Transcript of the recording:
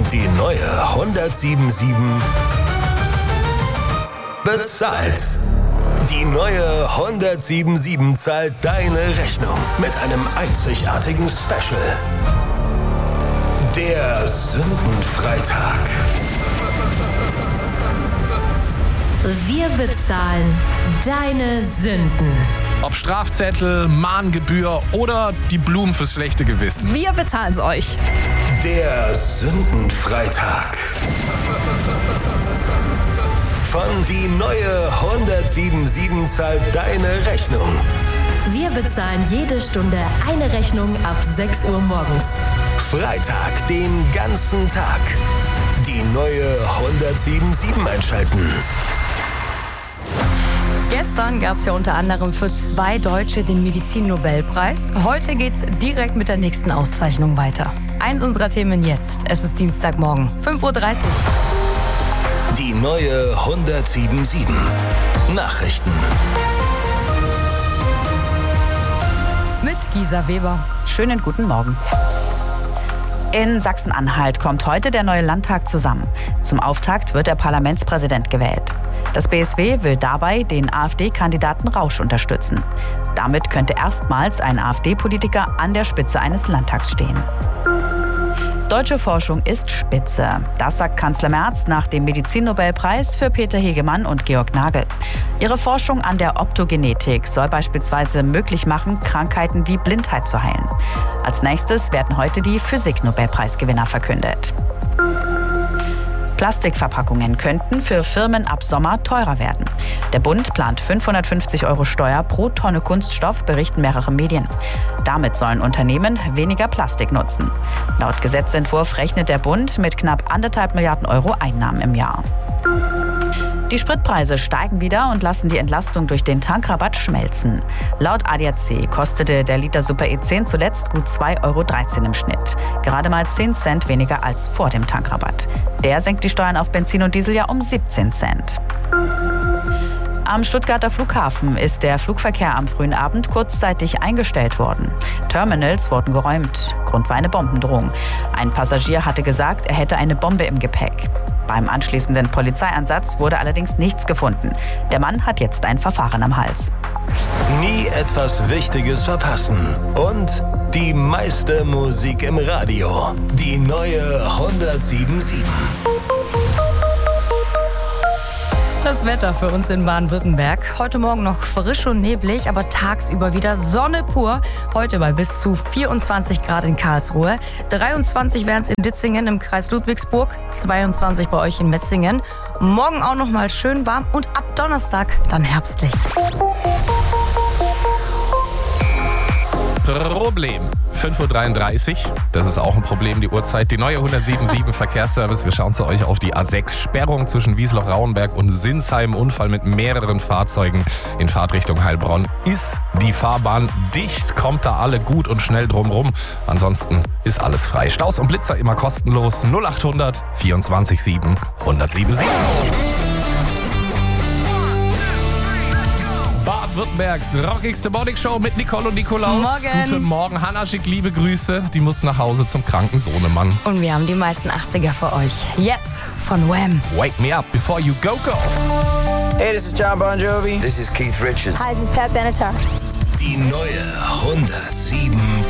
Die neue 177 bezahlt. Die neue 177 zahlt deine Rechnung mit einem einzigartigen Special. Der Sündenfreitag. Wir bezahlen deine Sünden. Ob Strafzettel, Mahngebühr oder die Blumen fürs schlechte Gewissen. Wir bezahlen es euch. Der Sündenfreitag. Von die neue 177 zahlt deine Rechnung. Wir bezahlen jede Stunde eine Rechnung ab 6 Uhr morgens. Freitag den ganzen Tag. Die neue 177 einschalten. Gestern gab es ja unter anderem für 2 Deutsche den Medizin-Nobelpreis. Heute geht's direkt mit der nächsten Auszeichnung weiter. Eins unserer Themen jetzt. Es ist Dienstagmorgen, 5.30 Uhr. Die neue 177 Nachrichten. Mit Gisa Weber. Schönen guten Morgen. In Sachsen-Anhalt kommt heute der neue Landtag zusammen. Zum Auftakt wird der Parlamentspräsident gewählt. Das BSW will dabei den AfD-Kandidaten Rausch unterstützen. Damit könnte erstmals ein AfD-Politiker an der Spitze eines Landtags stehen. Deutsche Forschung ist spitze. Das sagt Kanzler Merz nach dem Medizin-Nobelpreis für Peter Hegemann und Georg Nagel. Ihre Forschung an der Optogenetik soll beispielsweise möglich machen, Krankheiten wie Blindheit zu heilen. Als nächstes werden heute die Physik-Nobelpreisgewinner verkündet. Plastikverpackungen könnten für Firmen ab Sommer teurer werden. Der Bund plant 550 € Steuer pro Tonne Kunststoff, berichten mehrere Medien. Damit sollen Unternehmen weniger Plastik nutzen. Laut Gesetzentwurf rechnet der Bund mit knapp 1,5 Milliarden € Einnahmen im Jahr. Die Spritpreise steigen wieder und lassen die Entlastung durch den Tankrabatt schmelzen. Laut ADAC kostete der Liter Super E10 zuletzt gut 2,13 € im Schnitt. Gerade mal 10 Cent weniger als vor dem Tankrabatt. Der senkt die Steuern auf Benzin und Diesel ja um 17 Cent. Am Stuttgarter Flughafen ist der Flugverkehr am frühen Abend kurzzeitig eingestellt worden. Terminals wurden geräumt. Grund war eine Bombendrohung. Ein Passagier hatte gesagt, er hätte eine Bombe im Gepäck. Beim anschließenden Polizeieinsatz wurde allerdings nichts gefunden. Der Mann hat jetzt ein Verfahren am Hals. Nie etwas Wichtiges verpassen. Und die meiste Musik im Radio. Die neue 177. Das Wetter für uns in Baden-Württemberg. Heute Morgen noch frisch und neblig, aber tagsüber wieder Sonne pur. Heute bei bis zu 24 Grad in Karlsruhe. 23 wären es in Ditzingen im Kreis Ludwigsburg. 22 bei euch in Metzingen. Morgen auch noch mal schön warm und ab Donnerstag dann herbstlich. Problem. 5.33 Uhr. Das ist auch ein Problem, die Uhrzeit. Die neue 177 Verkehrsservice. Wir schauen zu euch auf die A6. Sperrung zwischen Wiesloch-Rauenberg und Sinsheim. Unfall mit mehreren Fahrzeugen in Fahrtrichtung Heilbronn. Ist die Fahrbahn dicht? Kommt da alle gut und schnell drumrum? Ansonsten ist alles frei. Staus und Blitzer immer kostenlos. 0800 24 7 177. Baden-Württembergs rockigste Morningshow mit Nicole und Nikolaus. Morgen. Guten Morgen. Hanna schickt liebe Grüße. Die muss nach Hause zum kranken Sohnemann. Und wir haben die meisten 80er für euch. Jetzt von Wham. Wake me up before you go. Hey, this is John Bon Jovi. This is Keith Richards. Hi, this is Pat Benatar. Die neue 177